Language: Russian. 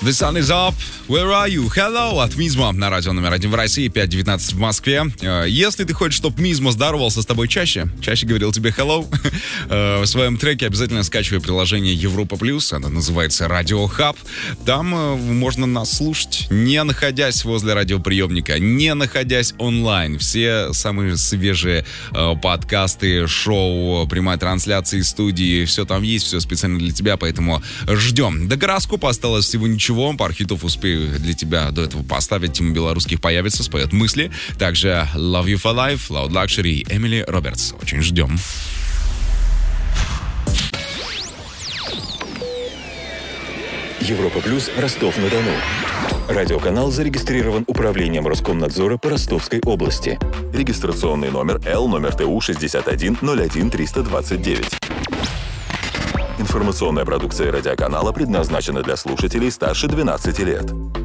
The sun is up. Where are you? Hello от Мизмо на радио номер 1 в России, 5:19 в Москве. Если ты хочешь, чтобы Мизмо здоровался с тобой чаще говорил тебе hello, в своем треке обязательно скачивай приложение Европа Плюс. Оно называется Радио Хаб. Там можно нас слушать, не находясь возле радиоприемника, не находясь онлайн. Все самые свежие подкасты, шоу, прямая трансляция из студии, все там есть, все специально для тебя, поэтому ждем. До гороскопа осталось всего ничего, пару хитов успею для тебя до этого поставить. Тима Белорусских появится, споет мысли. Также Love You For Life, Loud Luxury, Эмили Робертс. Очень ждем. Европа Плюс, Ростов-на-Дону. Радиоканал зарегистрирован Управлением Роскомнадзора по Ростовской области. Регистрационный номер Л, номер ТУ 6101329. Информационная продукция радиоканала предназначена для слушателей старше 12 лет.